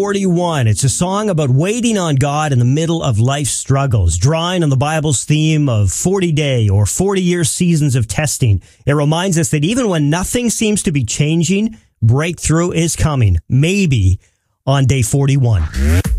41. It's a song about waiting on God in the middle of life's struggles, drawing on the Bible's theme of 40-day or 40-year seasons of testing. It reminds us that even when nothing seems to be changing, breakthrough is coming, maybe on day 41.